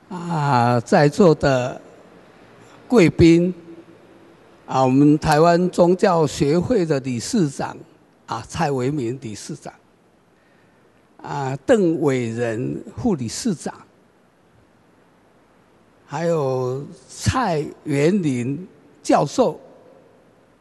在座的贵宾我们台湾宗教协会的理事长蔡维民理事长邓伟仁副理事长，还有蔡元林教授